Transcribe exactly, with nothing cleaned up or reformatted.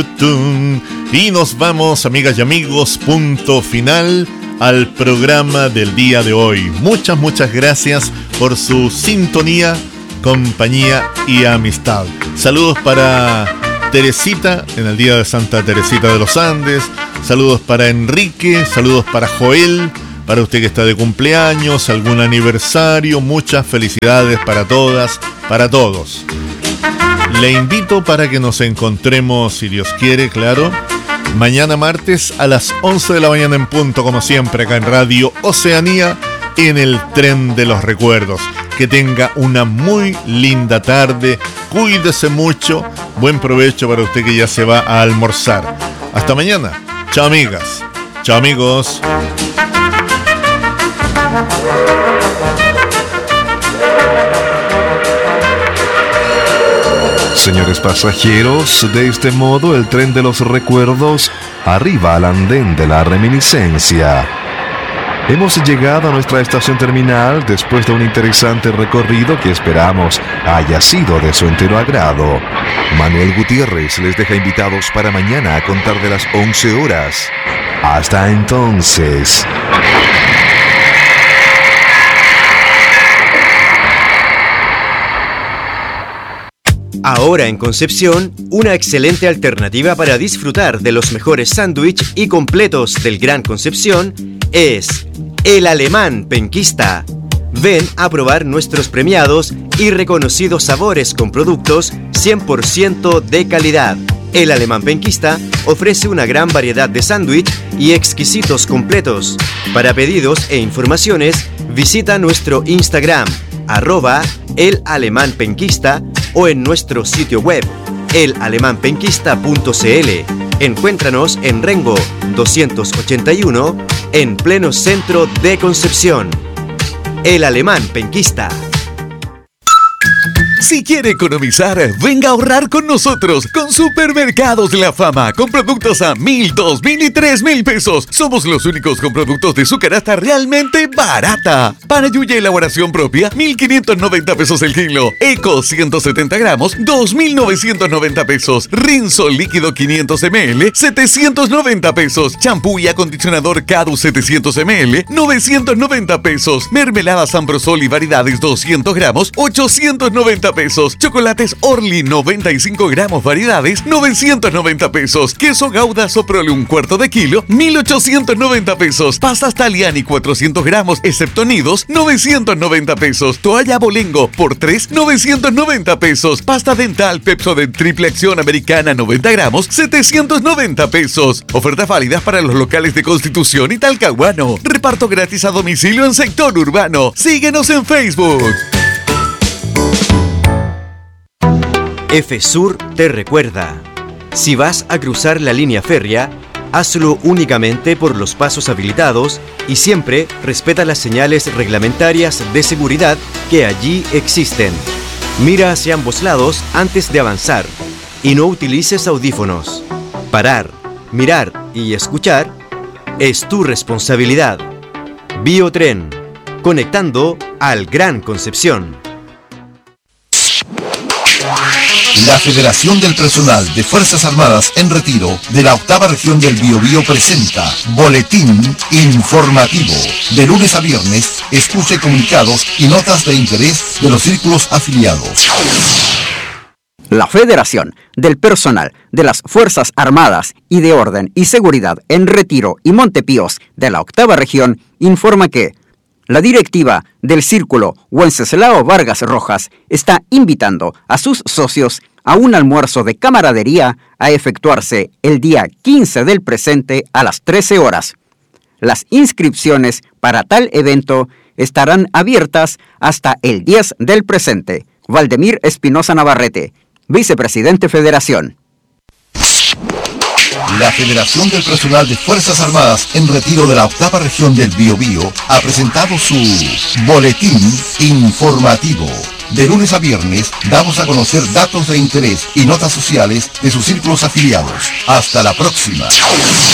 Y nos vamos, amigas y amigos, punto final al programa del día de hoy. Muchas, muchas gracias por su sintonía, compañía y amistad. Saludos para Teresita en el día de Santa Teresita de los Andes. Saludos para Enrique, saludos para Joel, para usted que está de cumpleaños, algún aniversario. Muchas felicidades para todas, para todos. Le invito para que nos encontremos, si Dios quiere, claro, mañana martes a las once de la mañana en punto, como siempre, acá en Radio Oceanía, en el Tren de los Recuerdos. Que tenga una muy linda tarde, cuídese mucho, buen provecho para usted que ya se va a almorzar. Hasta mañana. Chao, amigas. Chao, amigos. Señores pasajeros, de este modo el tren de los recuerdos arriba al andén de la reminiscencia. Hemos llegado a nuestra estación terminal después de un interesante recorrido que esperamos haya sido de su entero agrado. Manuel Gutiérrez les deja invitados para mañana a contar de las once horas. Hasta entonces. Ahora en Concepción, una excelente alternativa para disfrutar de los mejores sándwiches y completos del Gran Concepción es El Alemán Penquista. Ven a probar nuestros premiados y reconocidos sabores con productos cien por ciento de calidad. El Alemán Penquista ofrece una gran variedad de sándwich y exquisitos completos. Para pedidos e informaciones, visita nuestro Instagram, arroba El Alemán Penquista, o en nuestro sitio web, el alemán penquista punto c l. Encuéntranos en Rengo doscientos ochenta y uno, en pleno centro de Concepción. El Alemán Penquista. Si quiere economizar, venga a ahorrar con nosotros, con Supermercados La Fama, con productos a mil, dos mil y tres mil pesos. Somos los únicos con productos de su canasta realmente barata. Para yuya elaboración propia, mil quinientos noventa pesos el kilo. Eco ciento setenta gramos, dos mil novecientos noventa pesos. Rinso líquido quinientos mililitros, setecientos noventa pesos. Champú y acondicionador Cadu setecientos mililitros, novecientos noventa pesos. Mermelada Sambrosol y variedades doscientos gramos, ochocientos noventa pesos. Chocolates Orly noventa y cinco gramos variedades, novecientos noventa pesos. Queso Gouda Soprole un cuarto de kilo, mil ochocientos noventa pesos. Pastas Taliani cuatrocientos gramos, excepto nidos, novecientos noventa pesos. Toalla Bolengo por tres, novecientos noventa pesos. Pasta dental Pepsodent triple acción americana noventa gramos, setecientos noventa pesos. Ofertas válidas para los locales de Constitución y Talcahuano. Reparto gratis a domicilio en sector urbano. Síguenos en Facebook. F-Sur te recuerda, si vas a cruzar la línea férrea, hazlo únicamente por los pasos habilitados y siempre respeta las señales reglamentarias de seguridad que allí existen. Mira hacia ambos lados antes de avanzar y no utilices audífonos. Parar, mirar y escuchar es tu responsabilidad. Biotren, conectando al Gran Concepción. La Federación del Personal de Fuerzas Armadas en Retiro de la octava región del Biobío presenta Boletín Informativo. De lunes a viernes, escuche comunicados y notas de interés de los círculos afiliados. La Federación del Personal de las Fuerzas Armadas y de Orden y Seguridad en Retiro y Montepíos de la octava región informa que la directiva del Círculo Wenceslao Vargas Rojas está invitando a sus socios a un almuerzo de camaradería a efectuarse el día quince del presente a las trece horas. Las inscripciones para tal evento estarán abiertas hasta el diez del presente. Valdemir Espinosa Navarrete, Vicepresidente Federación. La Federación del Personal de Fuerzas Armadas en Retiro de la octava región del Biobío ha presentado su Boletín Informativo. De lunes a viernes damos a conocer datos de interés y notas sociales de sus círculos afiliados. Hasta la próxima.